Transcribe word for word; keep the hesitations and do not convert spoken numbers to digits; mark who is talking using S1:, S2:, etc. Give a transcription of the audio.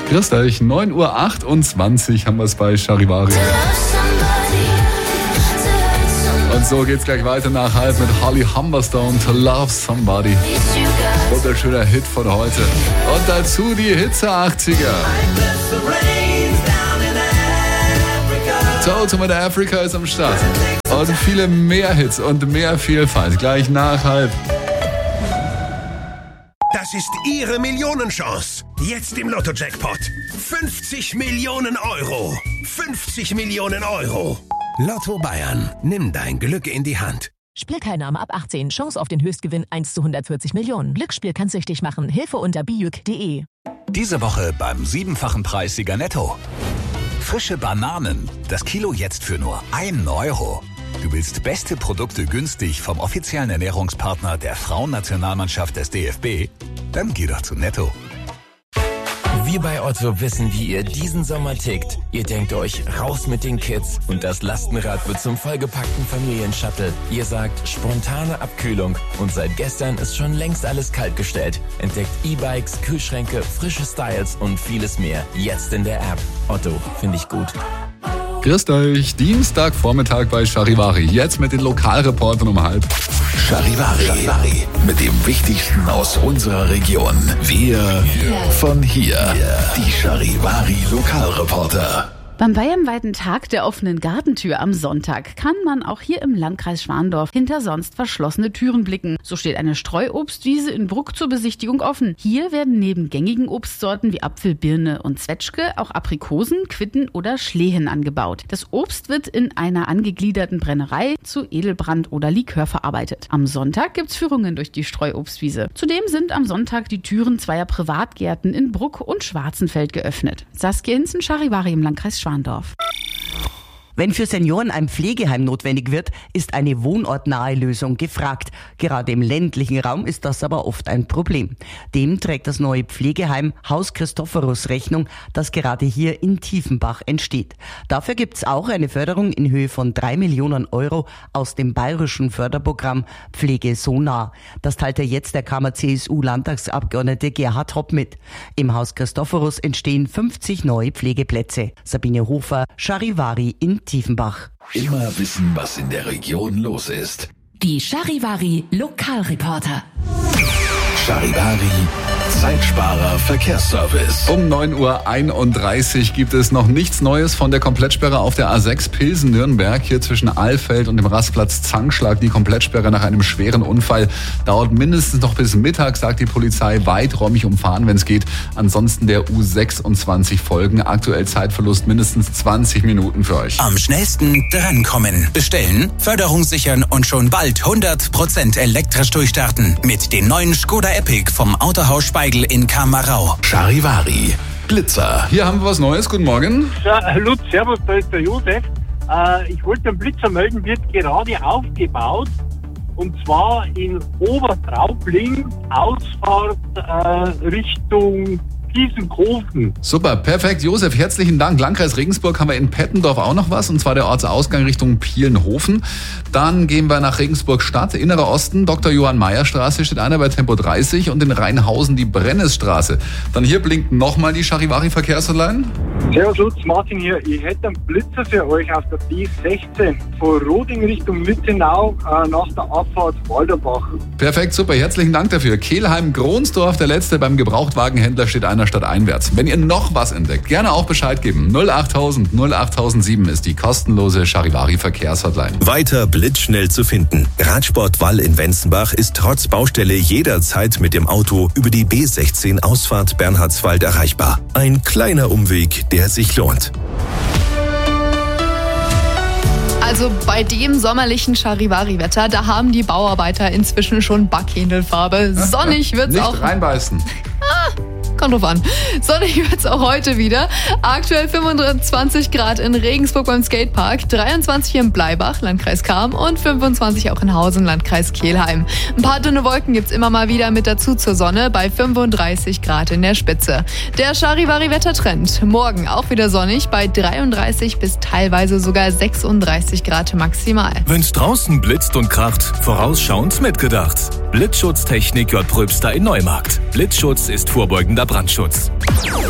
S1: Grüßt euch, neun Uhr achtundzwanzig haben wir es bei Charivari. Und so geht's gleich weiter nach halb mit Holly Humberstone, To Love Somebody. Wunderschöner Hit von heute. Und dazu die Hits der achtziger. Toto mit Africa ist am Start. Und viele mehr Hits und mehr Vielfalt. Gleich nach halb.
S2: Das ist Ihre Millionenchance. Jetzt im Lotto-Jackpot. fünfzig Millionen Euro. fünfzig Millionen Euro. Lotto Bayern. Nimm dein Glück in die Hand.
S3: Spielteilnahme ab achtzehn. Chance auf den Höchstgewinn eins zu hundertvierzig Millionen. Glücksspiel kann süchtig machen. Hilfe unter bijuk punkt de.
S4: Diese Woche beim siebenfachen Preissieger Netto. Frische Bananen. Das Kilo jetzt für nur einen Euro. Du willst beste Produkte günstig vom offiziellen Ernährungspartner der Frauennationalmannschaft des D F B? Dann geh doch zu Netto.
S5: Wir bei Otto wissen, wie ihr diesen Sommer tickt. Ihr denkt euch, raus mit den Kids und das Lastenrad wird zum vollgepackten Familienshuttle. Ihr sagt, spontane Abkühlung und seit gestern ist schon längst alles kaltgestellt. Entdeckt E-Bikes, Kühlschränke, frische Styles und vieles mehr. Jetzt in der App. Otto, finde ich gut.
S1: Grüßt euch, Dienstagvormittag bei Charivari. Jetzt mit den Lokalreportern um halb.
S6: Charivari, Charivari. Mit dem Wichtigsten aus unserer Region. Wir von hier. Die Charivari Lokalreporter.
S7: Beim bayernweiten Tag der offenen Gartentür am Sonntag kann man auch hier im Landkreis Schwandorf hinter sonst verschlossene Türen blicken. So steht eine Streuobstwiese in Bruck zur Besichtigung offen. Hier werden neben gängigen Obstsorten wie Apfel, Birne und Zwetschge auch Aprikosen, Quitten oder Schlehen angebaut. Das Obst wird in einer angegliederten Brennerei zu Edelbrand oder Likör verarbeitet. Am Sonntag gibt's Führungen durch die Streuobstwiese. Zudem sind am Sonntag die Türen zweier Privatgärten in Bruck und Schwarzenfeld geöffnet. Saskia Hinzen, Charivari im Landkreis Schwandorf.
S8: Wenn für Senioren ein Pflegeheim notwendig wird, ist eine wohnortnahe Lösung gefragt. Gerade im ländlichen Raum ist das aber oft ein Problem. Dem trägt das neue Pflegeheim Haus Christophorus Rechnung, das gerade hier in Tiefenbach entsteht. Dafür gibt's auch eine Förderung in Höhe von drei Millionen Euro aus dem bayerischen Förderprogramm Pflege so nah. Das teilte jetzt der Kammer-C S U-Landtagsabgeordnete Gerhard Hopp mit. Im Haus Christophorus entstehen fünfzig neue Pflegeplätze. Sabine Hofer, Charivari in Tiefenbach.
S6: Immer wissen, was in der Region los ist.
S3: Die Charivari Lokalreporter.
S6: Charivari Zeitsparer Verkehrsservice.
S1: Um neun Uhr einunddreißig gibt es noch nichts Neues von der Komplettsperre auf der A sechs Pilsen-Nürnberg. Hier zwischen Alfeld und dem Rastplatz Zankschlag. Die Komplettsperre nach einem schweren Unfall dauert mindestens noch bis Mittag, sagt die Polizei. Weiträumig umfahren, wenn es geht. Ansonsten der U sechsundzwanzig folgen. Aktuell Zeitverlust mindestens zwanzig Minuten für euch.
S4: Am schnellsten drankommen. Bestellen, Förderung sichern und schon bald hundert Prozent elektrisch durchstarten. Mit den neuen Skoda Epic vom Autohaus Speigel in Kamerau.
S6: Charivari Blitzer.
S1: Hier haben wir was Neues. Guten Morgen.
S9: Ja, hallo, servus, da ist der Josef. Äh, ich wollte einen Blitzer melden, wird gerade aufgebaut. Und zwar in Obertraubling, Ausfahrt äh, Richtung Gießenkhofen.
S1: Super, perfekt. Josef, herzlichen Dank. Landkreis Regensburg haben wir in Pettendorf auch noch was, und zwar der Ortsausgang Richtung Pielnhofen. Dann gehen wir nach Regensburg-Stadt, innerer Osten, Doktor Johann Mayer Straße steht einer bei Tempo dreißig und in Rheinhausen die Brennesstraße. Dann hier blinkt nochmal die Charivari Verkehrshotline.
S9: Servus Lutz, Martin hier. Ich hätte einen Blitzer für euch auf der D sechzehn von Roding Richtung Mittenau äh, nach der Abfahrt Walderbach.
S1: Perfekt, super. Herzlichen Dank dafür. Kehlheim-Gronsdorf, der letzte beim Gebrauchtwagenhändler, steht einer Stadt einwärts. Wenn ihr noch was entdeckt, gerne auch Bescheid geben. null achttausend null achttausendsieben ist die kostenlose Charivari Verkehrshotline.
S10: Weiter blitzschnell zu finden. Radsport Wall in Wenzenbach ist trotz Baustelle jederzeit mit dem Auto über die B sechzehn Ausfahrt Bernhardswald erreichbar. Ein kleiner Umweg, der sich lohnt.
S11: Also bei dem sommerlichen Charivari-Wetter, da haben die Bauarbeiter inzwischen schon Backhändelfarbe. Sonnig wird's
S1: Nicht
S11: auch.
S1: Nicht reinbeißen.
S11: Ah, kommt drauf an. Sonnig wird's auch heute wieder. Aktuell fünfundzwanzig Grad in Regensburg beim Skatepark, dreiundzwanzig in Bleibach, Landkreis Cham und fünfundzwanzig auch in Hausen, Landkreis Kelheim. Ein paar dünne Wolken gibt's immer mal wieder mit dazu zur Sonne bei fünfunddreißig Grad in der Spitze. Der Charivari-Wettertrend. Morgen auch wieder sonnig bei dreiunddreißig bis teilweise sogar sechsunddreißig Grad maximal.
S10: Wenn's draußen blitzt und kracht, vorausschauend mitgedacht. Blitzschutztechnik J. Pröbster in Neumarkt. Blitzschutz ist vorbeugender Brandschutz.